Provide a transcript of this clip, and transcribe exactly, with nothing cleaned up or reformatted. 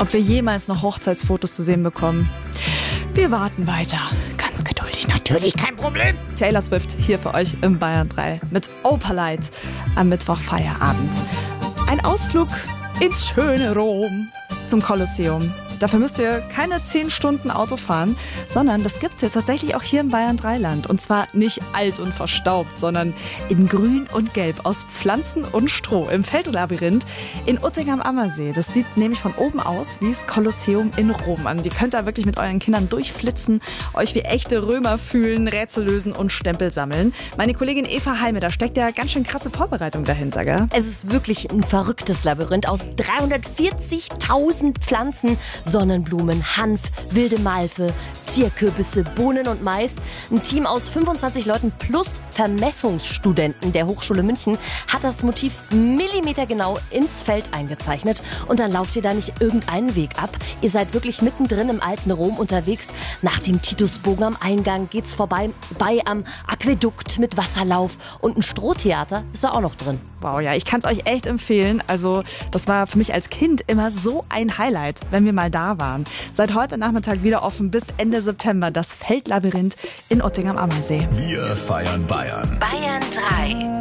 ob wir jemals noch Hochzeitsfotos zu sehen bekommen. Wir warten weiter. Ganz geduldig, natürlich, kein Problem. Taylor Swift hier für euch im Bayern drei mit Opalite am Mittwoch Feierabend. Ein Ausflug ins schöne Rom zum Kolosseum. Dafür müsst ihr keine zehn Stunden Auto fahren, sondern das gibt's jetzt tatsächlich auch hier im Bayern drei Land. Und zwar nicht alt und verstaubt, sondern in grün und gelb aus Pflanzen und Stroh im Feldlabyrinth in Utting am Ammersee. Das sieht nämlich von oben aus wie das Kolosseum in Rom. Also ihr könnt da wirklich mit euren Kindern durchflitzen, euch wie echte Römer fühlen, Rätsel lösen und Stempel sammeln. Meine Kollegin Eva Heime, da steckt ja ganz schön krasse Vorbereitung dahinter, gell? Es ist wirklich ein verrücktes Labyrinth aus dreihundertvierzigtausend Pflanzen. Sonnenblumen, Hanf, wilde Malve, Zierkürbisse, Bohnen und Mais. Ein Team aus fünfundzwanzig Leuten plus Vermessungsstudenten der Hochschule München hat das Motiv millimetergenau ins Feld eingezeichnet. Und dann lauft ihr da nicht irgendeinen Weg ab. Ihr seid wirklich mittendrin im alten Rom unterwegs. Nach dem Titusbogen am Eingang geht's vorbei bei am Aquädukt mit Wasserlauf. Und ein Strohtheater ist da auch noch drin. Wow, ja, ich kann es euch echt empfehlen. Also das war für mich als Kind immer so ein Highlight, wenn wir mal da waren. Seit heute Nachmittag wieder offen bis Ende September das Feldlabyrinth in Utting am Ammersee. Wir feiern Bayern. Bayern drei.